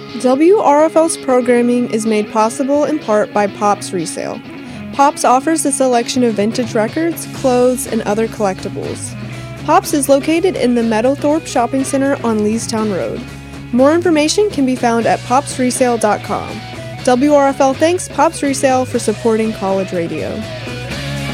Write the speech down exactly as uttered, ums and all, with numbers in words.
W R F L's programming is made possible in part by Pops Resale. Pops offers a selection of vintage records, clothes, and other collectibles. Pops is located in the Meadowthorpe Shopping Center on Leestown Road. More information can be found at pops resale dot com. W R F L thanks Pops Resale for supporting college radio.